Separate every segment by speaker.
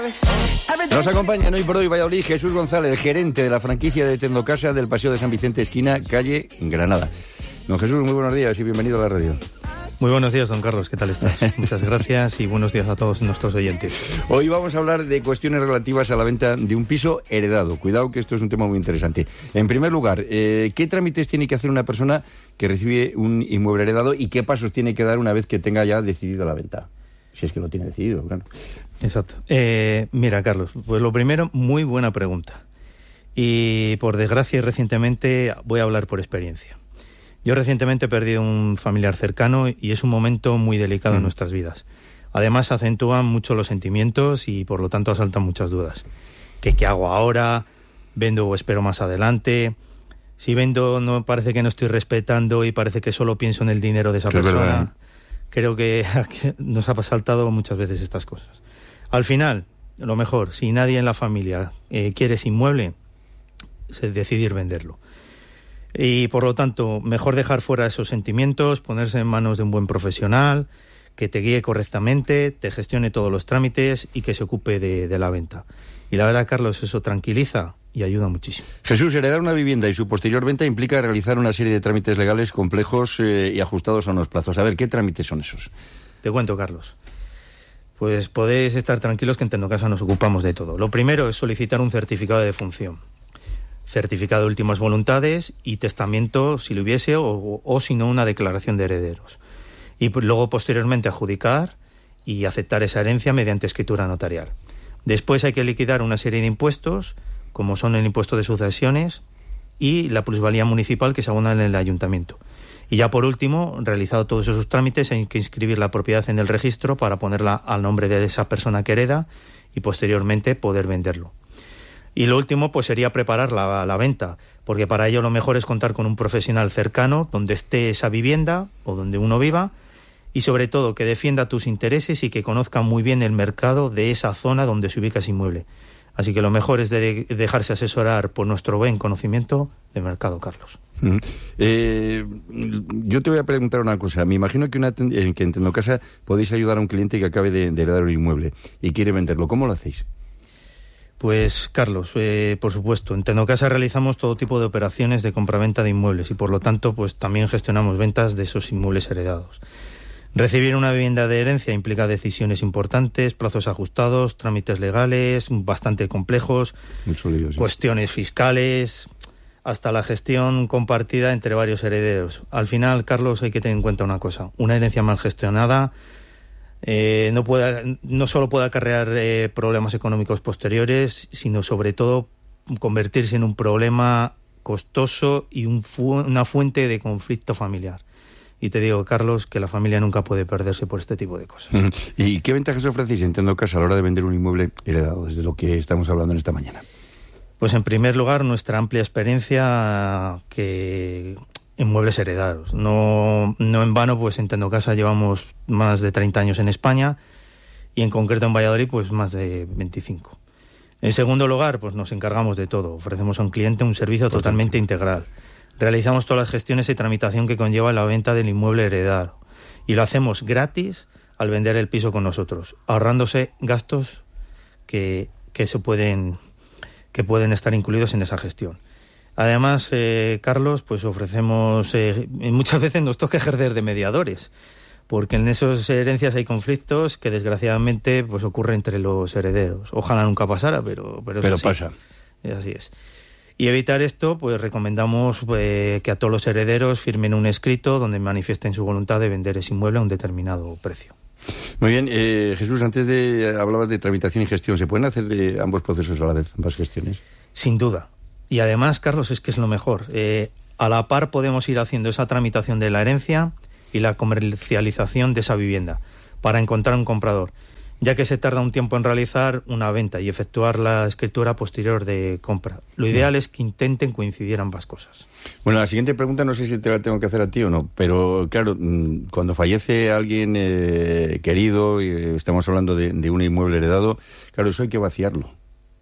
Speaker 1: Nos acompaña hoy por hoy Valladolid Jesús González, gerente de la franquicia de Tendocasa del Paseo de San Vicente, esquina calle Granada. Don Jesús, muy buenos días y bienvenido a la radio.
Speaker 2: Muy buenos días, don Carlos, ¿qué tal estás? Muchas gracias y buenos días a todos nuestros oyentes.
Speaker 1: Hoy vamos a hablar de cuestiones relativas a la venta de un piso heredado. Cuidado que esto es un tema muy interesante. En primer lugar, ¿qué trámites tiene que hacer una persona que recibe un inmueble heredado y qué pasos tiene que dar una vez que tenga ya decidida la venta? Si es que lo tiene decidido, claro.
Speaker 2: Exacto. Mira, Carlos, pues lo primero, muy buena pregunta. Y por desgracia y recientemente voy a hablar por experiencia. Yo recientemente he perdido un familiar cercano y es un momento muy delicado en nuestras vidas. Además, acentúan mucho los sentimientos y por lo tanto asaltan muchas dudas. ¿Qué hago ahora? ¿Vendo o espero más adelante? Si vendo, no parece que no estoy respetando y parece que solo pienso en el dinero de esa persona.
Speaker 1: Verdad, ¿eh?
Speaker 2: Creo que nos ha saltado muchas veces estas cosas. Al final, lo mejor, si nadie en la familia quiere ese inmueble, es decidir venderlo. Y por lo tanto, mejor dejar fuera esos sentimientos, ponerse en manos de un buen profesional, que te guíe correctamente, te gestione todos los trámites y que se ocupe de la venta. Y la verdad, Carlos, eso tranquiliza y ayuda muchísimo.
Speaker 1: Jesús, heredar una vivienda y su posterior venta implica realizar una serie de trámites legales complejos y ajustados a unos plazos. A ver, ¿qué trámites son esos?
Speaker 2: Te cuento, Carlos. Pues podéis estar tranquilos que en Tendocasa nos ocupamos de todo. Lo primero es solicitar un certificado de defunción, certificado de últimas voluntades y testamento, si lo hubiese, o si no, una declaración de herederos. Y luego, posteriormente, adjudicar y aceptar esa herencia mediante escritura notarial. Después hay que liquidar una serie de impuestos, como son el impuesto de sucesiones y la plusvalía municipal que se abona en el ayuntamiento. Y ya por último, realizado todos esos trámites, hay que inscribir la propiedad en el registro para ponerla al nombre de esa persona que hereda y posteriormente poder venderlo. Y lo último pues sería preparar la venta, porque para ello lo mejor es contar con un profesional cercano donde esté esa vivienda o donde uno viva y sobre todo que defienda tus intereses y que conozca muy bien el mercado de esa zona donde se ubica ese inmueble. Así que lo mejor es dejarse asesorar por nuestro buen conocimiento de mercado, Carlos.
Speaker 1: Yo te voy a preguntar una cosa. Me imagino que en Tendocasa podéis ayudar a un cliente que acabe de heredar un inmueble y quiere venderlo. ¿Cómo lo hacéis?
Speaker 2: Pues, Carlos, por supuesto, en Tendocasa realizamos todo tipo de operaciones de compraventa de inmuebles y por lo tanto pues también gestionamos ventas de esos inmuebles heredados. Recibir una vivienda de herencia implica decisiones importantes, plazos ajustados, trámites legales bastante complejos,
Speaker 1: lío, sí.
Speaker 2: Cuestiones fiscales, hasta la gestión compartida entre varios herederos. Al final, Carlos, hay que tener en cuenta una cosa: una herencia mal gestionada no solo puede acarrear problemas económicos posteriores, sino sobre todo convertirse en un problema costoso y una fuente de conflicto familiar. Y te digo, Carlos, que la familia nunca puede perderse por este tipo de cosas.
Speaker 1: ¿Y qué ventajas ofrecéis en Tendocasa a la hora de vender un inmueble heredado, desde lo que estamos hablando en esta mañana?
Speaker 2: Pues en primer lugar, nuestra amplia experiencia en muebles heredados. No en vano, pues en Tendocasa llevamos más de 30 años en España y en concreto en Valladolid, pues más de 25. En segundo lugar, pues nos encargamos de todo. Ofrecemos a un cliente un servicio totalmente integral. Realizamos todas las gestiones y tramitación que conlleva la venta del inmueble heredado. Y lo hacemos gratis al vender el piso con nosotros, ahorrándose gastos que pueden estar incluidos en esa gestión. Además, Carlos, pues ofrecemos... muchas veces nos toca ejercer de mediadores, porque en esas herencias hay conflictos que desgraciadamente pues ocurren entre los herederos. Ojalá nunca pasara, pero así.
Speaker 1: Pasa.
Speaker 2: Así es. Y evitar esto, pues recomendamos que a todos los herederos firmen un escrito donde manifiesten su voluntad de vender ese inmueble a un determinado precio.
Speaker 1: Muy bien, Jesús, hablabas de tramitación y gestión. ¿Se pueden hacer ambos procesos a la vez, ambas gestiones?
Speaker 2: Sin duda. Y además, Carlos, es que es lo mejor. A la par podemos ir haciendo esa tramitación de la herencia y la comercialización de esa vivienda para encontrar un comprador, ya que se tarda un tiempo en realizar una venta y efectuar la escritura posterior de compra. Lo ideal es que intenten coincidir ambas cosas.
Speaker 1: Bueno, la siguiente pregunta no sé si te la tengo que hacer a ti o no, pero claro, cuando fallece alguien querido, y estamos hablando de un inmueble heredado, claro, eso hay que vaciarlo.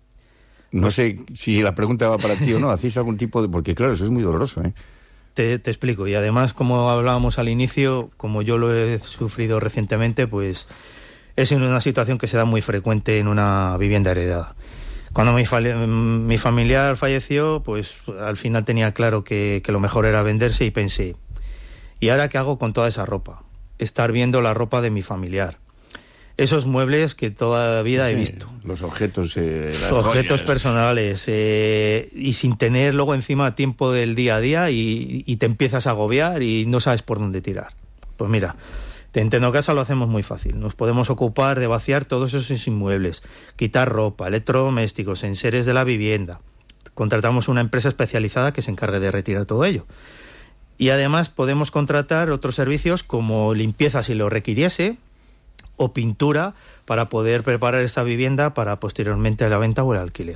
Speaker 1: No sé si la pregunta va para ti o no, ¿hacéis algún tipo de...? Porque claro, eso es muy doloroso, ¿eh?
Speaker 2: Te explico, y además, como hablábamos al inicio, como yo lo he sufrido recientemente, pues Es una situación que se da muy frecuente en una vivienda heredada. Cuando mi familiar falleció, pues al final tenía claro que lo mejor era venderse y pensé, ¿y ahora qué hago con toda esa ropa? Estar viendo la ropa de mi familiar. Esos muebles que toda la vida he visto.
Speaker 1: Los objetos...
Speaker 2: objetos personales. Y sin tener luego encima tiempo del día a día y te empiezas a agobiar y no sabes por dónde tirar. Pues mira, en Tecnocasa lo hacemos muy fácil. Nos podemos ocupar de vaciar todos esos inmuebles, quitar ropa, electrodomésticos, enseres de la vivienda. Contratamos una empresa especializada que se encargue de retirar todo ello. Y además podemos contratar otros servicios como limpieza si lo requiriese, o pintura para poder preparar esa vivienda para posteriormente la venta o el alquiler.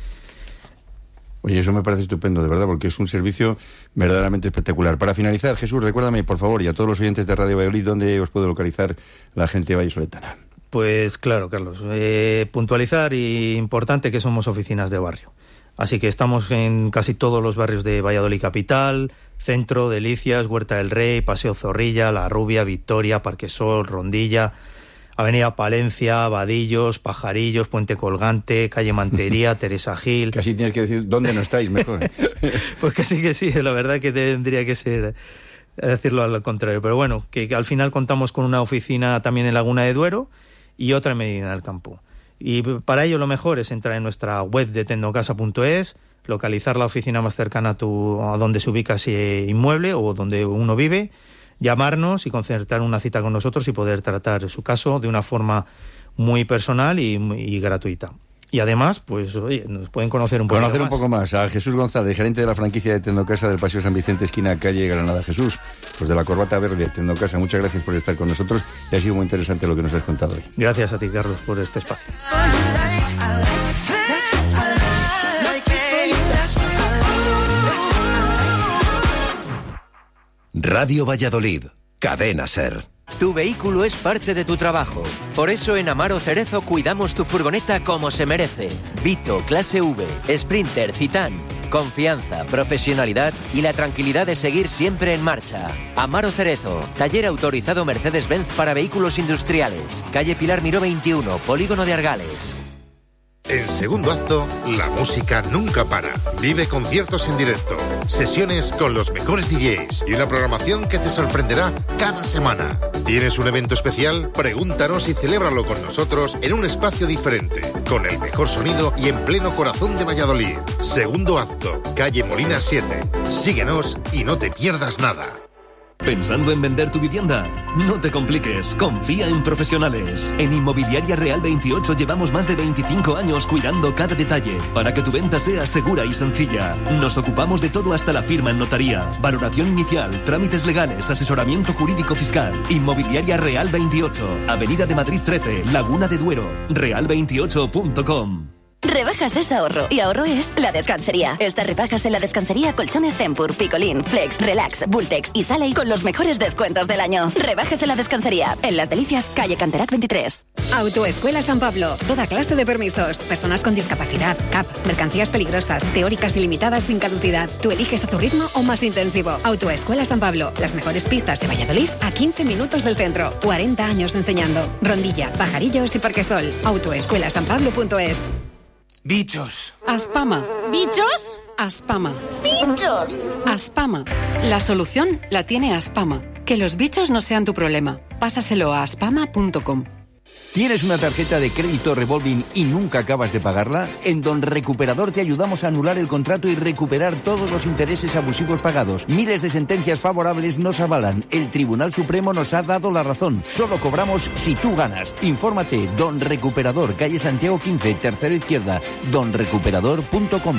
Speaker 1: Oye, eso me parece estupendo, de verdad, porque es un servicio verdaderamente espectacular. Para finalizar, Jesús, recuérdame, por favor, y a todos los oyentes de Radio Valladolid, ¿dónde os puede localizar la gente vallisoletana?
Speaker 2: Pues claro, Carlos. Puntualizar y importante que somos oficinas de barrio. Así que estamos en casi todos los barrios de Valladolid Capital, Centro, Delicias, Huerta del Rey, Paseo Zorrilla, La Rubia, Victoria, Parquesol, Rondilla, Avenida Palencia, Vadillos, Pajarillos, Puente Colgante, Calle Mantería, Teresa Gil...
Speaker 1: Casi tienes que decir dónde no estáis, mejor.
Speaker 2: Pues casi que sí, la verdad que tendría que ser decirlo al contrario. Pero bueno, que al final contamos con una oficina también en Laguna de Duero y otra en Medina del Campo. Y para ello lo mejor es entrar en nuestra web de tecnocasa.es, localizar la oficina más cercana a donde se ubica ese inmueble o donde uno vive, llamarnos y concertar una cita con nosotros y poder tratar su caso de una forma muy personal y gratuita. Y además, pues, oye, nos pueden conocer un poco
Speaker 1: más a Jesús González, gerente de la franquicia de Tecnocasa del Paseo San Vicente, esquina calle Granada. Jesús, pues de la corbata verde de Tecnocasa, muchas gracias por estar con nosotros y ha sido muy interesante lo que nos has contado hoy.
Speaker 2: Gracias a ti, Carlos, por este espacio.
Speaker 3: Radio Valladolid, Cadena SER.
Speaker 4: Tu vehículo es parte de tu trabajo. Por eso en Amaro Cerezo cuidamos tu furgoneta como se merece. Vito, clase V, Sprinter, Citán. Confianza, profesionalidad y la tranquilidad de seguir siempre en marcha. Amaro Cerezo, taller autorizado Mercedes-Benz para vehículos industriales. Calle Pilar Miró 21, Polígono de Argales.
Speaker 5: En Segundo Acto, la música nunca para. Vive conciertos en directo, sesiones con los mejores DJs y una programación que te sorprenderá cada semana. ¿Tienes un evento especial? Pregúntanos y celébralo con nosotros en un espacio diferente, con el mejor sonido y en pleno corazón de Valladolid. Segundo Acto, calle Molina 7. Síguenos y no te pierdas nada.
Speaker 6: ¿Pensando en vender tu vivienda? No te compliques, confía en profesionales. En Inmobiliaria Real 28 llevamos más de 25 años cuidando cada detalle para que tu venta sea segura y sencilla. Nos ocupamos de todo hasta la firma en notaría, valoración inicial, trámites legales, asesoramiento jurídico fiscal. Inmobiliaria Real 28, Avenida de Madrid 13, Laguna de Duero, real28.com.
Speaker 7: Rebajas es ahorro, y ahorro es La Descansería. Estas rebajas en La Descansería, colchones Tempur, Picolín, Flex, Relax, Bultex y Sale con los mejores descuentos del año. Rebajas en La Descansería, en Las Delicias, calle Canterac 23.
Speaker 8: Autoescuela San Pablo, toda clase de permisos, personas con discapacidad, CAP, mercancías peligrosas, teóricas ilimitadas sin caducidad. Tú eliges a tu ritmo o más intensivo. Autoescuela San Pablo, las mejores pistas de Valladolid a 15 minutos del centro. 40 años enseñando. Rondilla, Pajarillos y Parquesol. Autoescuelasanpablo.es.
Speaker 9: Bichos.
Speaker 10: Aspama.
Speaker 11: ¿Bichos?
Speaker 10: Aspama.
Speaker 11: ¡Bichos!
Speaker 10: Aspama. La solución la tiene Aspama. Que los bichos no sean tu problema. Pásaselo a aspama.com.
Speaker 1: ¿Tienes una tarjeta de crédito revolving y nunca acabas de pagarla? En Don Recuperador te ayudamos a anular el contrato y recuperar todos los intereses abusivos pagados. Miles de sentencias favorables nos avalan. El Tribunal Supremo nos ha dado la razón. Solo cobramos si tú ganas. Infórmate. Don Recuperador, calle Santiago 15, tercero izquierda. donrecuperador.com.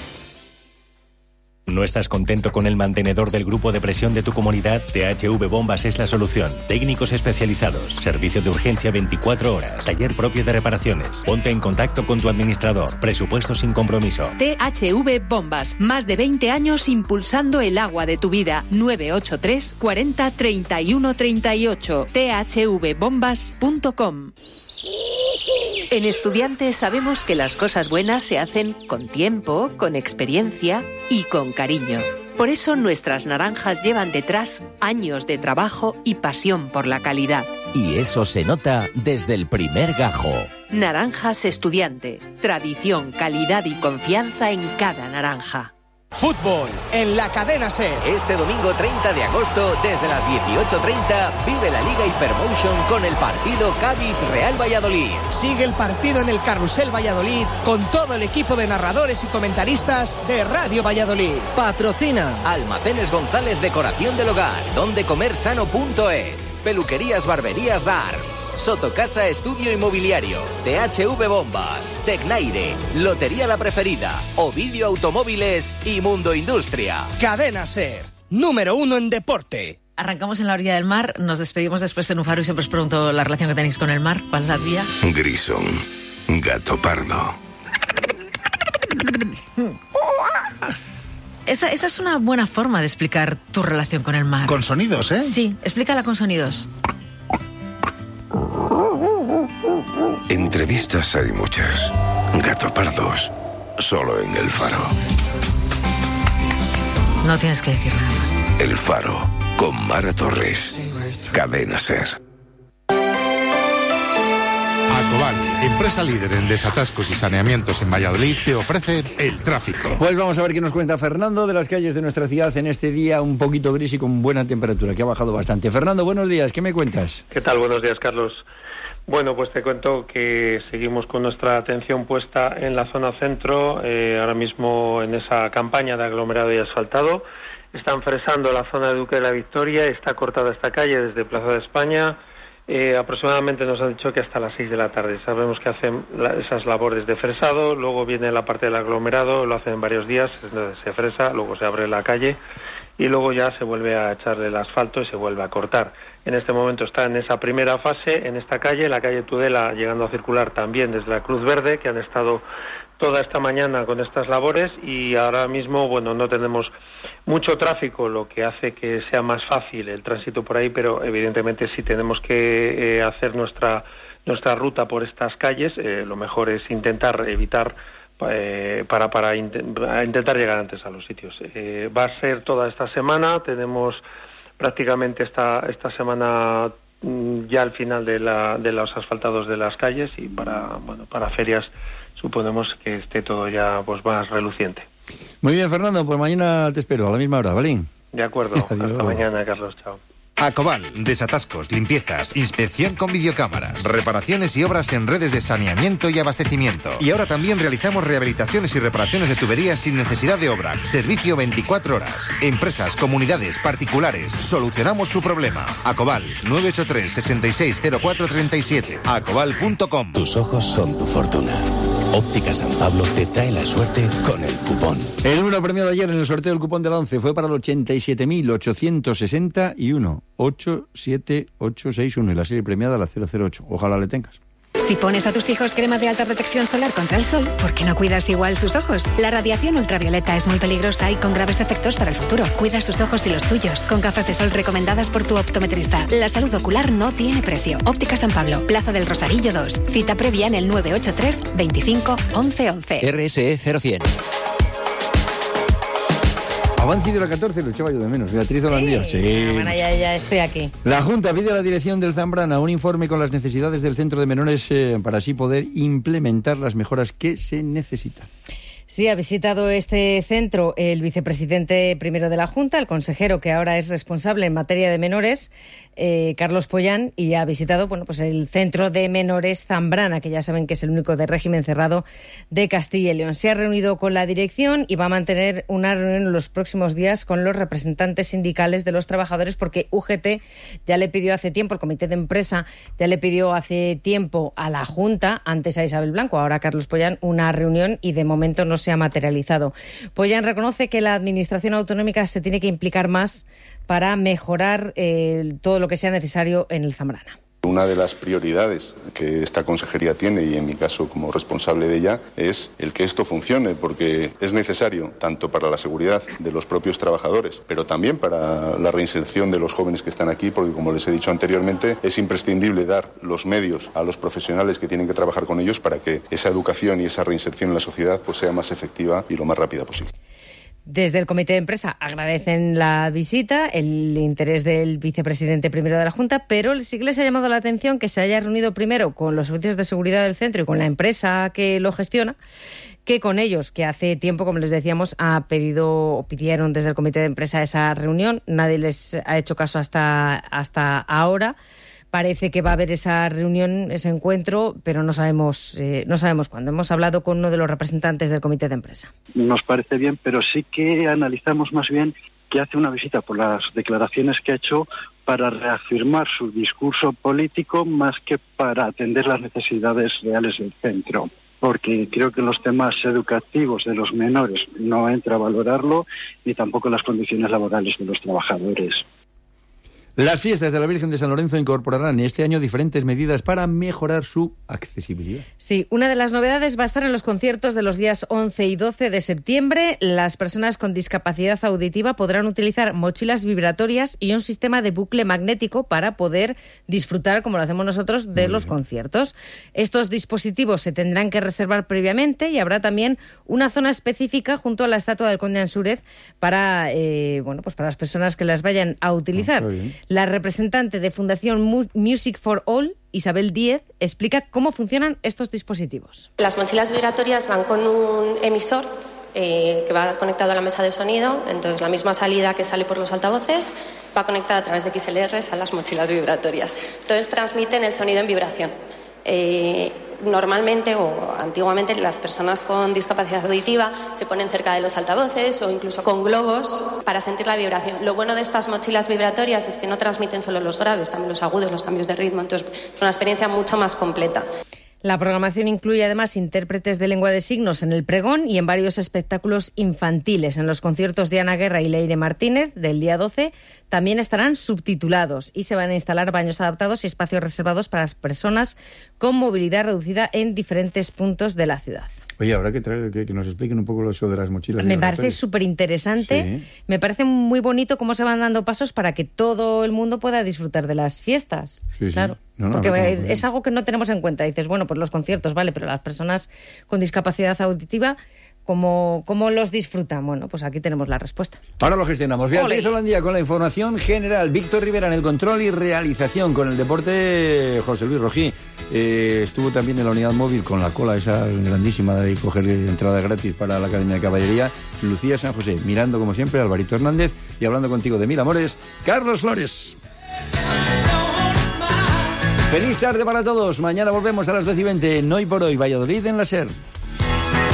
Speaker 12: ¿No estás contento con el mantenedor del grupo de presión de tu comunidad? THV Bombas es la solución. Técnicos especializados, servicio de urgencia 24 horas, taller propio de reparaciones. Ponte en contacto con tu administrador. Presupuesto sin compromiso.
Speaker 13: THV Bombas. Más de 20 años impulsando el agua de tu vida. 983 40 31 38. thvbombas.com. En Estudiantes sabemos que las cosas buenas se hacen con tiempo, con experiencia y con cariño. Por eso nuestras naranjas llevan detrás años de trabajo y pasión por la calidad.
Speaker 4: Y eso se nota desde el primer gajo.
Speaker 13: Naranjas Estudiante. Tradición, calidad y confianza en cada naranja.
Speaker 14: Fútbol en la cadena SER.
Speaker 4: Este domingo 30 de agosto, desde las 18:30, vive la Liga Hypermotion con el partido Cádiz-Real Valladolid.
Speaker 14: Sigue el partido en el Carrusel Valladolid con todo el equipo de narradores y comentaristas de Radio Valladolid.
Speaker 4: Patrocina Almacenes González Decoración del Hogar, dondecomersano.es, Peluquerías Barberías Darms, Sotocasa Estudio Inmobiliario, THV Bombas, Tecnaire, Lotería La Preferida, Ovidio Automóviles y Mundo Industria.
Speaker 14: Cadena SER, número 1 en deporte.
Speaker 15: Arrancamos en la orilla del mar, nos despedimos después en un faro y siempre os pregunto la relación que tenéis con el mar. ¿Cuál es la tuya?
Speaker 3: Grison, gato pardo.
Speaker 15: Esa es una buena forma de explicar tu relación con el mar.
Speaker 16: Con sonidos, ¿eh?
Speaker 15: Sí, explícala con sonidos.
Speaker 3: Entrevistas hay muchas. Gato pardos, solo en El Faro.
Speaker 15: No tienes que decir nada más.
Speaker 3: El Faro, con Mara Torres. Cadena SER.
Speaker 17: Acobal, empresa líder en desatascos y saneamientos en Valladolid, te ofrece el tráfico.
Speaker 1: Pues vamos a ver qué nos cuenta Fernando de las calles de nuestra ciudad en este día un poquito gris y con buena temperatura, que ha bajado bastante. Fernando, buenos días, ¿qué me cuentas?
Speaker 18: ¿Qué tal? Buenos días, Carlos. Bueno, pues te cuento que seguimos con nuestra atención puesta en la zona centro, ahora mismo en esa campaña de aglomerado y asfaltado. Están fresando la zona de Duque de la Victoria, está cortada esta calle desde Plaza de España. Aproximadamente nos han dicho que hasta las 6 de la tarde. Sabemos que hacen esas labores de fresado, luego viene la parte del aglomerado, lo hacen en varios días, entonces se fresa, luego se abre la calle y luego ya se vuelve a echarle el asfalto y se vuelve a cortar. En este momento está en esa primera fase, en esta calle, la calle Tudela, llegando a circular también desde la Cruz Verde, que han estado toda esta mañana con estas labores y ahora mismo, bueno, no tenemos mucho tráfico, lo que hace que sea más fácil el tránsito por ahí, pero evidentemente si tenemos que hacer nuestra ruta por estas calles, lo mejor es intentar evitar para intentar llegar antes a los sitios. Va a ser toda esta semana, tenemos prácticamente esta semana ya al final de los asfaltados de las calles y para ferias suponemos que esté todo ya pues más reluciente.
Speaker 1: Muy bien, Fernando, pues mañana te espero a la misma hora, ¿vale?
Speaker 18: De acuerdo. Hasta mañana, Carlos. Chao.
Speaker 19: Acobal, desatascos, limpiezas, inspección con videocámaras, reparaciones y obras en redes de saneamiento y abastecimiento. Y ahora también realizamos rehabilitaciones y reparaciones de tuberías sin necesidad de obra. Servicio 24 horas. Empresas, comunidades, particulares, solucionamos su problema. Acobal, 983 660437. Acobal.com.
Speaker 12: Tus ojos son tu fortuna. Óptica San Pablo te trae la suerte con el cupón.
Speaker 1: El número premiado ayer en el sorteo del cupón de la 11 fue para el 87.861. 87861 y la serie premiada la 008. Ojalá le tengas.
Speaker 8: Si pones a tus hijos crema de alta protección solar contra el sol, ¿por qué no cuidas igual sus ojos? La radiación ultravioleta es muy peligrosa y con graves efectos para el futuro. Cuida sus ojos y los tuyos con gafas de sol recomendadas por tu optometrista. La salud ocular no tiene precio. Óptica San Pablo, Plaza del Rosarillo 2. Cita previa en el 983 25 11 11.
Speaker 4: RSE 0100.
Speaker 1: Avance de la 14, lo echaba yo de menos. Beatriz Holandía. Sí.
Speaker 15: Bueno, ya estoy aquí.
Speaker 1: La Junta pide a la dirección del Zambrana un informe con las necesidades del centro de menores para así poder implementar las mejoras que se necesitan.
Speaker 15: Sí, ha visitado este centro el vicepresidente primero de la Junta, el consejero que ahora es responsable en materia de menores, Carlos Pollán, y ha visitado pues el centro de menores Zambrana, que ya saben que es el único de régimen cerrado de Castilla y León. Se ha reunido con la dirección y va a mantener una reunión en los próximos días con los representantes sindicales de los trabajadores, porque UGT ya le pidió hace tiempo, el comité de empresa ya le pidió hace tiempo a la Junta, antes a Isabel Blanco, ahora a Carlos Pollán, una reunión y de momento no se ha materializado. Pollán reconoce que la administración autonómica se tiene que implicar más para mejorar todo lo que sea necesario en el Zambrana.
Speaker 20: Una de las prioridades que esta consejería tiene, y en mi caso como responsable de ella, es el que esto funcione, porque es necesario tanto para la seguridad de los propios trabajadores, pero también para la reinserción de los jóvenes que están aquí, porque como les he dicho anteriormente, es imprescindible dar los medios a los profesionales que tienen que trabajar con ellos para que esa educación y esa reinserción en la sociedad pues sea más efectiva y lo más rápida posible.
Speaker 15: Desde el comité de empresa agradecen la visita, el interés del vicepresidente primero de la Junta, pero sí que les ha llamado la atención que se haya reunido primero con los servicios de seguridad del centro y con la empresa que lo gestiona, que con ellos, que hace tiempo, como les decíamos, pidieron desde el comité de empresa esa reunión. Nadie les ha hecho caso hasta ahora. Parece que va a haber esa reunión, ese encuentro, pero no sabemos cuándo. Hemos hablado con uno de los representantes del comité de empresa.
Speaker 16: Nos parece bien, pero sí que analizamos más bien que hace una visita por las declaraciones que ha hecho para reafirmar su discurso político más que para atender las necesidades reales del centro. Porque creo que los temas educativos de los menores no entra a valorarlo, ni tampoco las condiciones laborales de los trabajadores.
Speaker 1: Las fiestas de la Virgen de San Lorenzo incorporarán este año diferentes medidas para mejorar su accesibilidad.
Speaker 15: Sí, una de las novedades va a estar en los conciertos de los días 11 y 12 de septiembre. Las personas con discapacidad auditiva podrán utilizar mochilas vibratorias y un sistema de bucle magnético para poder disfrutar, como lo hacemos nosotros, de los conciertos. Estos dispositivos se tendrán que reservar previamente y habrá también una zona específica junto a la estatua del Conde Ansúrez para las personas que las vayan a utilizar. La representante de Fundación Music for All, Isabel Díez, explica cómo funcionan estos dispositivos.
Speaker 21: Las mochilas vibratorias van con un emisor que va conectado a la mesa de sonido, entonces la misma salida que sale por los altavoces va conectada a través de XLRs a las mochilas vibratorias. Entonces transmiten el sonido en vibración. Normalmente o antiguamente las personas con discapacidad auditiva se ponen cerca de los altavoces o incluso con globos para sentir la vibración. Lo bueno de estas mochilas vibratorias es que no transmiten solo los graves, también los agudos, los cambios de ritmo, entonces es una experiencia mucho más completa.
Speaker 15: La programación incluye además intérpretes de lengua de signos en el pregón y en varios espectáculos infantiles. En los conciertos de Ana Guerra y Leire Martínez del día 12 también estarán subtitulados y se van a instalar baños adaptados y espacios reservados para las personas con movilidad reducida en diferentes puntos de la ciudad.
Speaker 1: Oye, habrá que traer que nos expliquen un poco eso de las mochilas.
Speaker 15: Me parece súper interesante. Sí. Me parece muy bonito cómo se van dando pasos para que todo el mundo pueda disfrutar de las fiestas.
Speaker 1: Sí,
Speaker 15: claro.
Speaker 1: Sí.
Speaker 15: Porque es algo que no tenemos en cuenta. Dices, bueno, pues los conciertos, vale, pero las personas con discapacidad auditiva, ¿cómo los disfrutan? Bueno, pues aquí tenemos la respuesta.
Speaker 1: Ahora lo gestionamos. Beatriz Holandía con la información general, Víctor Rivera en el control y realización. Con el deporte, José Luis Rojí. Estuvo también en la unidad móvil con la cola esa grandísima de coger entrada gratis para la Academia de Caballería. Lucía San José, mirando como siempre, Alvarito Hernández, y hablando contigo de mil amores, Carlos Flores. Feliz tarde para todos. Mañana volvemos a las 10:20. No Hoy por Hoy, Valladolid en la SER.